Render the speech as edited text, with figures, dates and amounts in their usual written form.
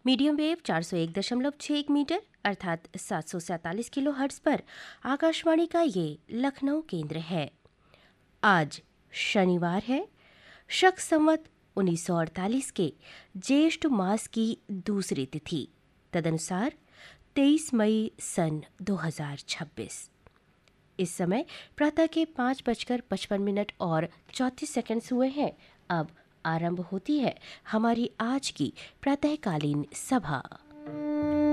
Medium wave 401.61 metre अर्थात 747 kilo hertz पर आकाशवाणी का ये लखनऊ केंद्र है। आज शनिवार है, शक संवत 1948 के ज्येष्ठ मास की दूसरी तिथि, तदनुसार 23 मई सन 2026। इस समय प्रातः के 5:55 और 34 सेकंड हुए हैं। अब आरंभ होती है हमारी आज की प्रातःकालीन सभा।